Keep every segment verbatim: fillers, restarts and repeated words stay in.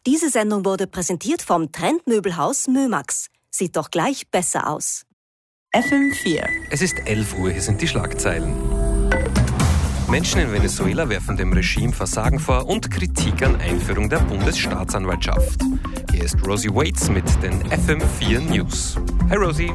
Diese Sendung wurde präsentiert vom Trendmöbelhaus Mömax. Sieht doch gleich besser aus. F M vier. Es ist elf Uhr, hier sind die Schlagzeilen. Menschen in Venezuela werfen dem Regime Versagen vor und Kritik an Einführung der Bundesstaatsanwaltschaft. Hier ist Rosie Waits mit den F M vier News. Hi Rosie.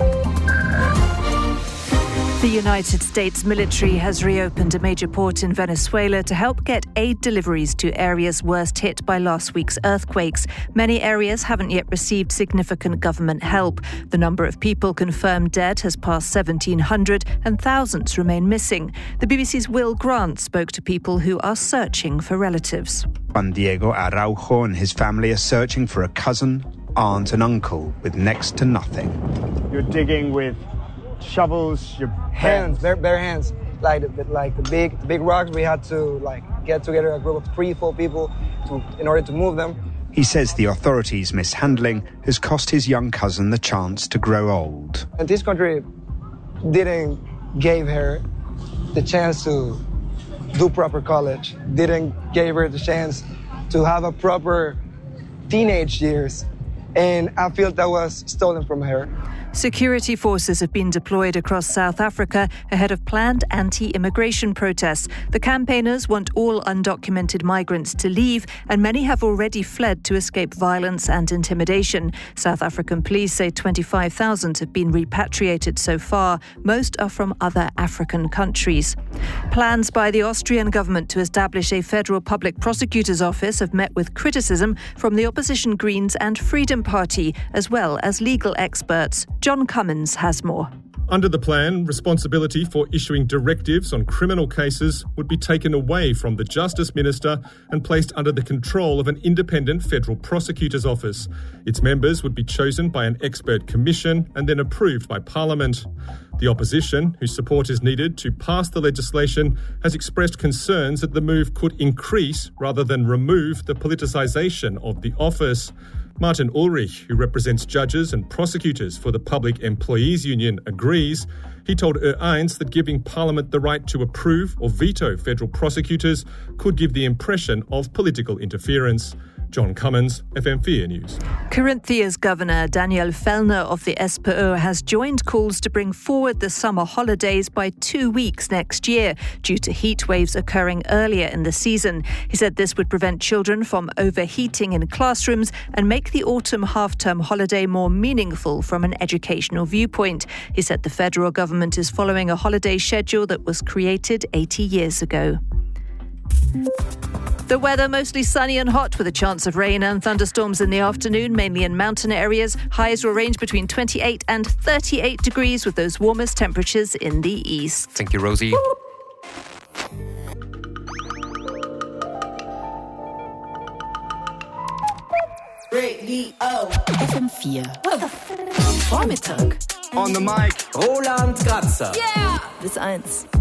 The United States military has reopened a major port in Venezuela to help get aid deliveries to areas worst hit by last week's earthquakes. Many areas haven't yet received significant government help. The number of people confirmed dead has passed seventeen hundred and thousands remain missing. The B B C's Will Grant spoke to people who are searching for relatives. Juan Diego Araujo and his family are searching for a cousin, aunt and uncle with next to nothing. You're digging with shovels, your hands, bare, bare hands, like the, like the big, the big rocks. We had to like get together a group of three, four people to in order to move them. He says the authorities' mishandling has cost his young cousin the chance to grow old. And this country didn't give her the chance to do proper college. Didn't give her the chance to have a proper teenage years, and I feel that was stolen from her. Security forces have been deployed across South Africa ahead of planned anti-immigration protests. The campaigners want all undocumented migrants to leave, and many have already fled to escape violence and intimidation. South African police say twenty-five thousand have been repatriated so far. Most are from other African countries. Plans by the Austrian government to establish a federal public prosecutor's office have met with criticism from the opposition Greens and Freedom Party, as well as legal experts. John Cummins has more. Under the plan, responsibility for issuing directives on criminal cases would be taken away from the Justice Minister and placed under the control of an independent federal prosecutor's office. Its members would be chosen by an expert commission and then approved by Parliament. The opposition, whose support is needed to pass the legislation, has expressed concerns that the move could increase rather than remove the politicisation of the office. Martin Ulrich, who represents judges and prosecutors for the Public Employees Union, agrees. He told Ö eins that giving Parliament the right to approve or veto federal prosecutors could give the impression of political interference. John Cummins, F M four News. Carinthia's governor Daniel Fellner of the S P Ö has joined calls to bring forward the summer holidays by two weeks next year due to heat waves occurring earlier in the season. He said this would prevent children from overheating in classrooms and make the autumn half-term holiday more meaningful from an educational viewpoint. He said the federal government is following a holiday schedule that was created eighty years ago. The weather mostly sunny and hot with a chance of rain and thunderstorms in the afternoon, mainly in mountain areas. Highs will range between twenty-eight and thirty-eight degrees with those warmest temperatures in the east. Thank you, Rosie. Radio F M vier. Vormittag. On the mic. Roland Kratzer. Yeah! Bis eins.